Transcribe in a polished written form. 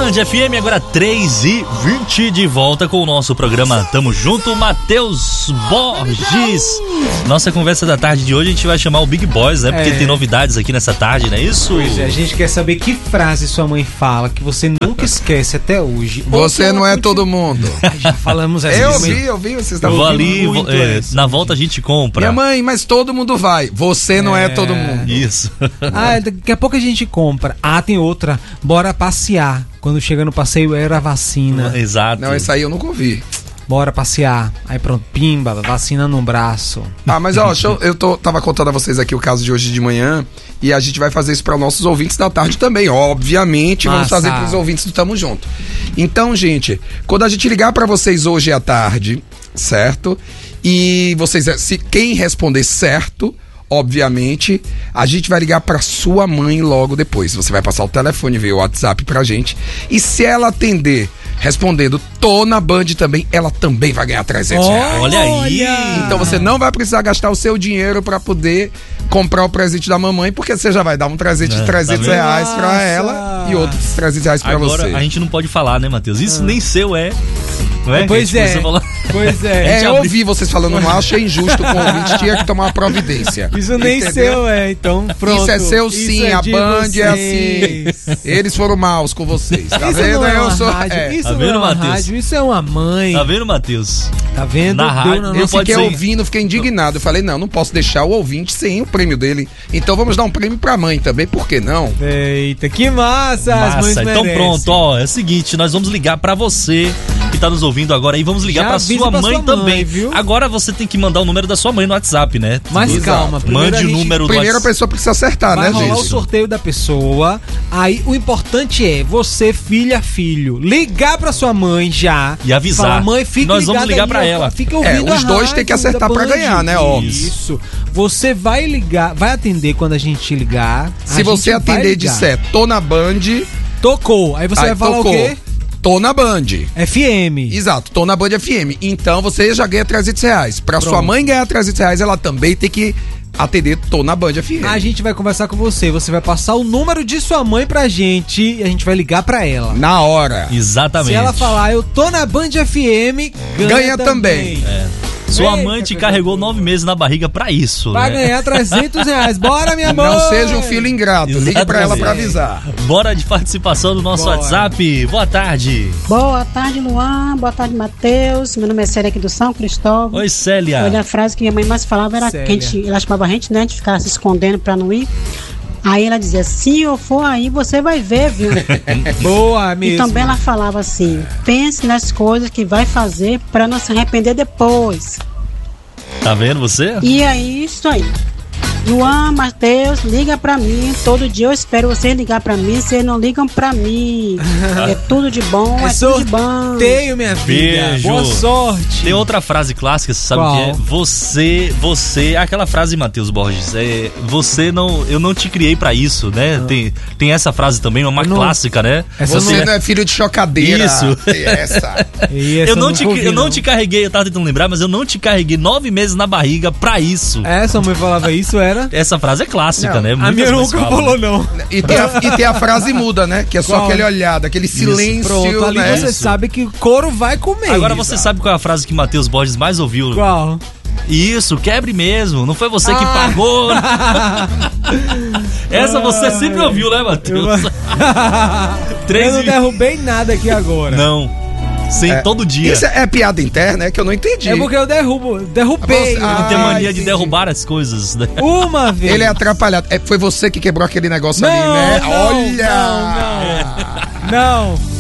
Band FM, agora 3h20, de volta com o nosso programa Tamo Junto, Matheus Borges. Nossa conversa da tarde de hoje, a gente vai chamar o Big Boys, né? Porque tem novidades aqui nessa tarde, não é isso? Pois é, a gente quer saber que frase sua mãe fala que você nunca esquece até hoje. Você não é todo mundo. Já falamos essa. Eu vi, vocês estavam ouvindo. Eu vou ali, na volta a gente compra. Minha mãe, mas todo mundo vai. Você não é todo mundo. Isso. Daqui a pouco a gente compra. Tem outra. Bora passear. Quando chega no passeio era vacina. Exato. Não, essa aí eu nunca ouvi. Bora passear. Aí pronto, pimba, vacina no braço. Mas ó, tava contando a vocês aqui o caso de hoje de manhã. E a gente vai fazer isso para nossos ouvintes da tarde também. Obviamente, vamos fazer para os ouvintes do Tamo Junto. Então, gente, quando a gente ligar para vocês hoje à tarde, certo? E vocês, quem responder certo, obviamente, a gente vai ligar pra sua mãe logo depois. Você vai passar o telefone, ver o WhatsApp pra gente. E se ela atender respondendo tô na Band também, ela também vai ganhar 300 reais. Olha aí! Então você não vai precisar gastar o seu dinheiro pra poder comprar o presente da mamãe, porque você já vai dar um presente de 300 reais pra ela e outros 300 reais pra você. Agora a gente não pode falar, né, Matheus? Isso nem seu é. Não é? Pois é. Pois é. Eu ouvi vocês falando, não achei injusto com o ouvinte, tinha que tomar uma providência. Isso nem seu então pronto. Isso é seu sim, a Band é assim. Eles foram maus com vocês. Tá isso vendo? Não é rádio. Isso tá não vendo, é uma Matheus? rádio, isso é uma mãe. Tá vendo, Matheus? Tá vendo? Na rádio, eu fiquei ouvindo, fiquei indignado. Eu falei, não posso deixar o ouvinte sem o prêmio dele. Então vamos dar um prêmio pra mãe também, por que não? Eita, que massa! As mães então merecem. Pronto, ó, é o seguinte, nós vamos ligar pra você que tá nos ouvindo agora e vamos ligar pra sua mãe também. Viu? Agora você tem que mandar o número da sua mãe no WhatsApp, né? Mas calma, mande o número do WhatsApp. Primeiro a pessoa precisa acertar, né, gente? Vai rolar o sorteio da pessoa. Aí o importante é você, filho, ligar pra sua mãe já. E avisar. Fala, mãe, fica nós vamos ligar pra ela. Fica ouvindo os dois tem que acertar pra ganhar, né, óbvio. Isso. Você vai ligar, vai atender quando a gente ligar. Se você atender e disser, tô na Band. Tocou. Aí você vai falar o quê? Tô na Band. FM. Exato, tô na Band FM. Então você já ganha 300 reais. Pra sua mãe ganhar 300 reais, ela também tem que atender, tô na Band FM. A gente vai conversar com você. Você vai passar o número de sua mãe pra gente e a gente vai ligar pra ela. Na hora. Exatamente. Se ela falar, eu tô na Band FM, ganha também. Sua mãe te carregou 9 meses na barriga pra isso. Vai ganhar 300 reais. Bora, minha mãe! Não seja um filho ingrato. Ligue pra ela pra avisar. Bora de participação do nosso WhatsApp. Boa tarde. Boa tarde, Luan. Boa tarde, Matheus. Meu nome é Célia aqui do São Cristóvão. Oi, Célia. Olha, a frase que minha mãe mais falava era que ela chamava a gente, né, de ficar se escondendo pra não ir. Aí ela dizia, se eu for aí, você vai ver, viu? Boa mesmo. E também ela falava assim, pense nas coisas que vai fazer pra não se arrepender depois. Tá vendo você? E é isso aí. Luan, Matheus, liga pra mim. Todo dia eu espero vocês ligar pra mim. Vocês não ligam pra mim. É tudo de bom, é tudo de bom. Sorteio, minha filha. Beijo. Boa sorte. Tem outra frase clássica, você sabe o que é? Você, aquela frase, Matheus Borges, eu não te criei pra isso, né? Tem essa frase também, uma clássica, né? Você não é filho de chocadeira. Isso. Eu não te carreguei, eu tava tentando lembrar, mas eu não te carreguei 9 meses na barriga pra isso. Sua mãe falava isso, era? Essa frase é clássica, né? A minha nunca falou, não. E tem a frase muda, né? Que é só aquele olhado, aquele silêncio. Pronto, ali né? você sabe que o couro vai comer. Agora você sabe qual é a frase que Matheus Borges mais ouviu? Qual? Isso, quebre mesmo. Não foi você que pagou. Essa você sempre ouviu, né, Matheus? Eu não derrubei nada aqui agora. Não. Todo dia. Isso é piada interna, que eu não entendi. É porque eu derrubei. Não tem mania de derrubar as coisas, né? Uma vez. Ele é atrapalhado. Foi você que quebrou aquele negócio ali, né? Olha! Não.